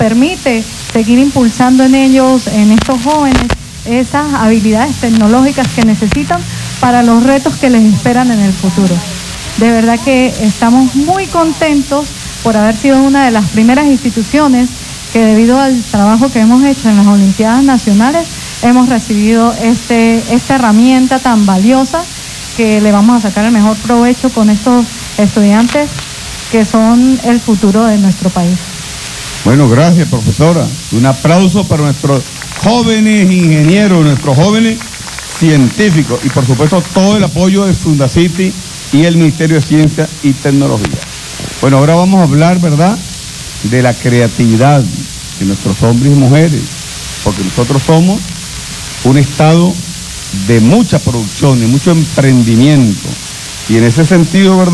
permite seguir impulsando en ellos, en estos jóvenes, esas habilidades tecnológicas que necesitan para los retos que les esperan en el futuro. De verdad que estamos muy contentos por haber sido una de las primeras instituciones que, debido al trabajo que hemos hecho en las Olimpiadas Nacionales, hemos recibido esta herramienta tan valiosa que le vamos a sacar el mejor provecho con estos estudiantes que son el futuro de nuestro país. Bueno, gracias, profesora. Un aplauso para nuestros jóvenes ingenieros, nuestros jóvenes científicos y, por supuesto, todo el apoyo de Fundacity y el Ministerio de Ciencia y Tecnología. Bueno, ahora vamos a hablar, ¿verdad?, de la creatividad de nuestros hombres y mujeres, porque nosotros somos un estado de mucha producción, de mucho emprendimiento, y en ese sentido, ¿verdad?,